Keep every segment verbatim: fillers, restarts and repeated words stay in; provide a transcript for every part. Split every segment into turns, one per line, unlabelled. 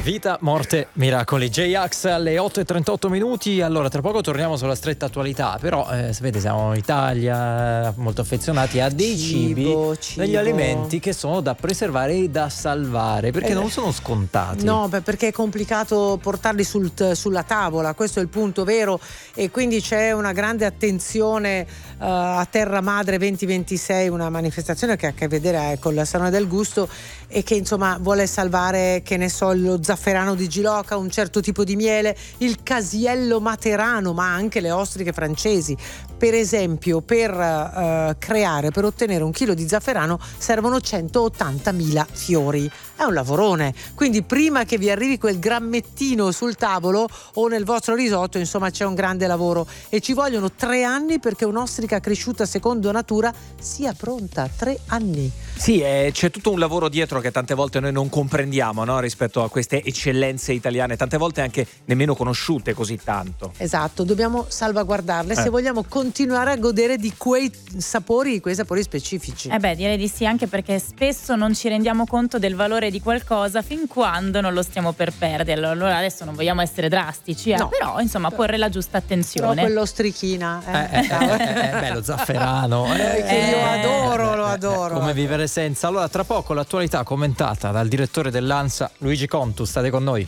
Vita, morte, miracoli. J-Ax alle otto e trentotto minuti. Allora, tra poco torniamo sulla stretta attualità. Però, eh, sapete, siamo in Italia, molto affezionati a dei
Cibo,
cibi,
cibo.
degli alimenti che sono da preservare e da salvare, perché
Eh,
non sono scontati.
No, beh, perché è complicato portarli sul, sulla tavola, questo è il punto vero, e quindi c'è una grande attenzione uh, a Terra Madre venti ventisei, una manifestazione che ha a che vedere eh, con la Salone del Gusto e che insomma vuole salvare, che ne so, lo zafferano di Giloca, un certo tipo di miele, il casiello materano, ma anche le ostriche francesi. Per esempio, per uh, creare, per ottenere un chilo di zafferano servono centottantamila fiori. È un lavorone, quindi prima che vi arrivi quel grammettino sul tavolo o nel vostro risotto, insomma c'è un grande lavoro e ci vogliono tre anni perché un'ostrica cresciuta secondo natura sia pronta. Tre anni.
Sì, eh, c'è tutto un lavoro dietro che tante volte noi non comprendiamo, no? Rispetto a queste eccellenze italiane, tante volte anche nemmeno conosciute così tanto.
Esatto, dobbiamo salvaguardarle
Eh.
se vogliamo continuare a godere di quei sapori, quei sapori specifici.
Eh beh, direi di sì, anche perché spesso non ci rendiamo conto del valore di qualcosa fin quando non lo stiamo per perdere. Allora adesso non vogliamo essere drastici, eh,
No.
però insomma porre la giusta
Però
attenzione.
quell'ostrichina eh,
Eh, eh, eh, eh, eh, beh, lo zafferano.
Eh, che io adoro,
eh,
lo
eh,
adoro.
Come vivere senza. Allora, tra poco l'attualità commentata dal direttore dell'ANSA, Luigi Contu. State con noi.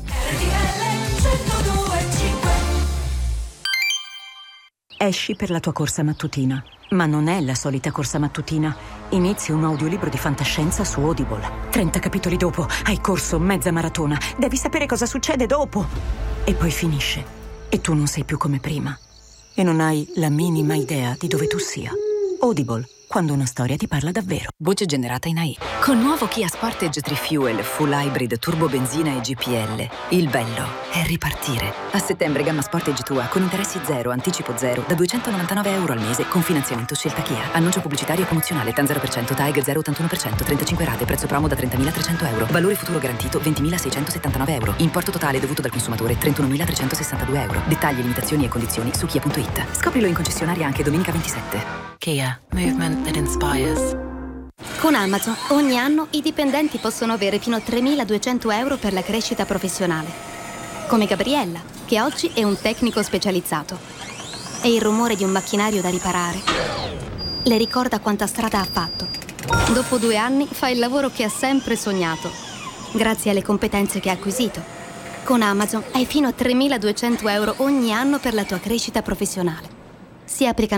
Esci per la tua corsa mattutina, ma non è la solita corsa mattutina. Inizi un audiolibro di fantascienza su Audible. trenta capitoli dopo hai corso mezza maratona. Devi sapere cosa succede dopo. E poi finisce. E tu non sei più come prima. E non hai la minima idea di dove tu sia. Audible. Quando una storia ti parla davvero.
Voce generata in A I. Con nuovo Kia Sportage tre Fuel Full Hybrid Turbo Benzina e G P L. Il bello è ripartire. A settembre gamma Sportage tua con interessi zero, anticipo zero, da duecentonovantanove euro al mese con finanziamento scelta Kia. Annuncio pubblicitario promozionale, T A N zero per cento, T A E G zero virgola ottantuno per cento, trentacinque rate, prezzo promo da trentamilatrecento euro. Valore futuro garantito ventimilaseicentosettantanove euro. Importo totale dovuto dal consumatore trentunomilatrecentosessantadue euro. Dettagli, limitazioni e condizioni su kia punto it. Scoprilo in concessionaria anche domenica ventisette.
Kia, movement that inspires.
Con Amazon ogni anno i dipendenti possono avere fino a tremiladuecento euro per la crescita professionale. Come Gabriella, che oggi è un tecnico specializzato. E il rumore di un macchinario da riparare le ricorda quanta strada ha fatto. Dopo due anni fa il lavoro che ha sempre sognato, grazie alle competenze che ha acquisito. Con Amazon hai fino a tremiladuecento euro ogni anno per la tua crescita professionale. Si applica